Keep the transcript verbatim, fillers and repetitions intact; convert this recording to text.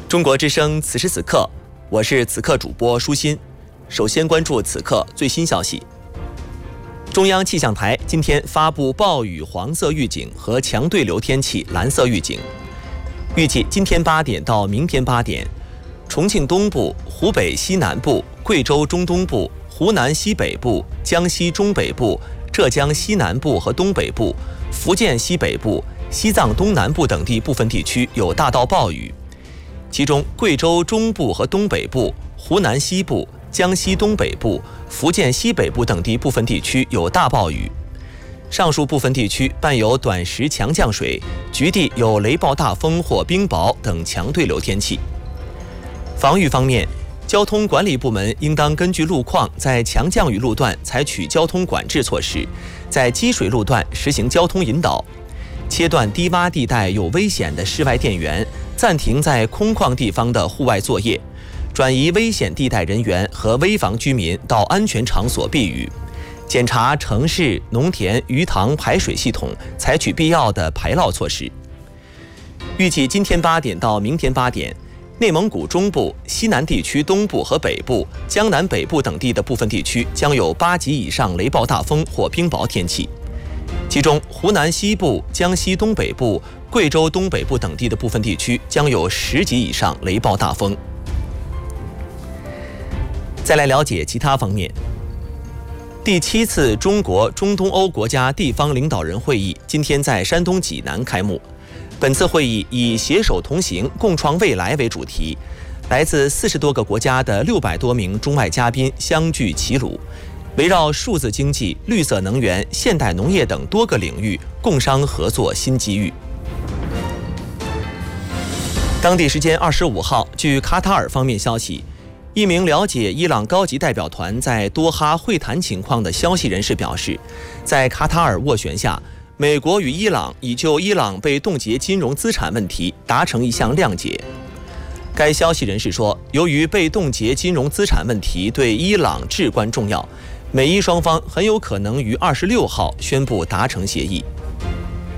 中国之声，此时此刻，我是此刻主播舒心。首先关注此刻最新消息。中央气象台今天发布暴雨黄色预警和强对流天气蓝色预警，预计今天八点到明天八点，重庆东部、湖北西南部、贵州中东部、湖南西北部、江西中北部、浙江西南部和东北部、福建西北部、西藏东南部等地部分地区有大到暴雨，其中贵州中部和东北部、湖南西部、江西东北部、福建西北部等地部分地区有大暴雨。上述部分地区伴有短时强降水，局地有雷暴大风或冰雹等强对流天气。防御方面，交通管理部门应当根据路况，在强降雨路段采取交通管制措施，在积水路段实行交通引导，切断低洼地带有危险的室外电源，暂停在空旷地方的户外作业，转移危险地带人员和危房居民到安全场所避雨，检查城市、农田、鱼塘排水系统，采取必要的排涝措施。预计今天八点到明天八点，内蒙古中部、西南地区东部和北部、江南北部等地的部分地区将有八级以上雷暴大风或冰雹天气，其中湖南西部、江西东北部、贵州东北部等地的部分地区将有十级以上雷暴大风。再来了解其他方面。第七次中国中东欧国家地方领导人会议今天在山东济南开幕。本次会议以携手同行，共创未来为主题，来自四十多个国家的六百多名中外嘉宾相聚齐鲁，围绕数字经济、绿色能源、现代农业等多个领域共商合作新机遇。当地时间二十五号，据卡塔尔方面消息，一名了解伊朗高级代表团在多哈会谈情况的消息人士表示，在卡塔尔斡旋下，美国与伊朗已就伊朗被冻结金融资产问题达成一项谅解。该消息人士说，由于被冻结金融资产问题对伊朗至关重要，美伊双方很有可能于二十六号宣布达成协议。